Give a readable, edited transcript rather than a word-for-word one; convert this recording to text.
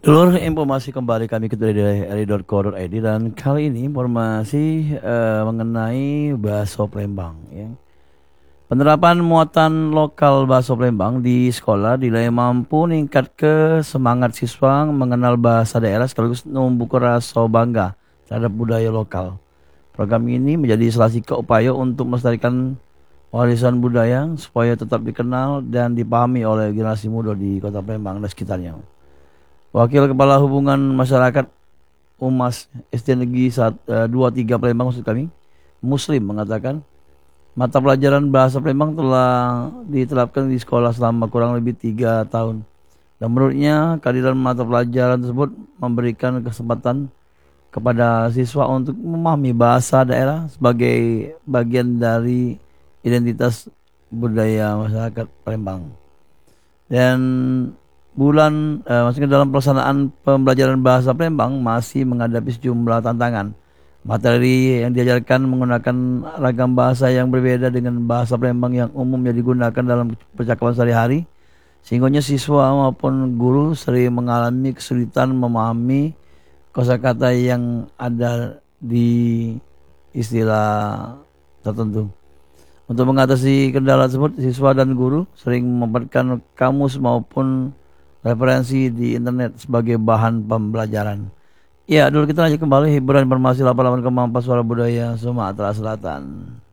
Dulur, informasi kembali kami ke dari ri.co.id dan kali ini informasi mengenai bakso Palembang ya. Penerapan muatan lokal bakso Palembang di sekolah dinilai mampu meningkat ke semangat siswa mengenal bahasa daerah sekaligus membuka rasa bangga terhadap budaya lokal. Program ini menjadi salah satu upaya untuk melestarikan warisan budaya supaya tetap dikenal dan dipahami oleh generasi muda di Kota Palembang dan sekitarnya. Wakil Kepala Hubungan Masyarakat Umas SD Negeri 23 Palembang maksud kami, Muslim mengatakan mata pelajaran bahasa Palembang telah diterapkan di sekolah selama kurang lebih 3 tahun. Dan menurutnya kehadiran mata pelajaran tersebut memberikan kesempatan kepada siswa untuk memahami bahasa daerah sebagai bagian dari identitas budaya masyarakat Palembang. Dan maksudnya dalam pelaksanaan pembelajaran bahasa Palembang masih menghadapi sejumlah tantangan. Materi yang diajarkan menggunakan ragam bahasa yang berbeda dengan bahasa Palembang yang umumnya digunakan dalam percakapan sehari-hari, sehingga siswa maupun guru sering mengalami kesulitan memahami kosakata yang ada di istilah tertentu. Untuk mengatasi kendala tersebut, siswa dan guru sering memanfaatkan kamus maupun referensi di internet sebagai bahan pembelajaran. Ya, dulu kita lanjut kembali hiburan informasi 88,4 suara budaya Sumatera Selatan.